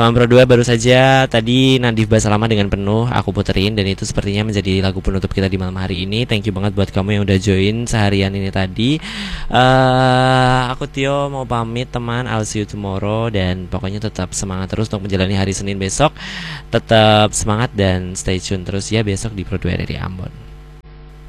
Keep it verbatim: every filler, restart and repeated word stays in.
Teman Pro dua baru saja tadi Nadif Basalamah dengan penuh aku puterin, dan itu sepertinya menjadi lagu penutup kita di malam hari ini. Thank you banget buat kamu yang udah join seharian ini tadi. uh, Aku Tio mau pamit teman, I'll see you tomorrow. Dan pokoknya tetap semangat terus untuk menjalani hari Senin besok. Tetap semangat dan stay tune terus ya besok di Pro dua dari Ambon.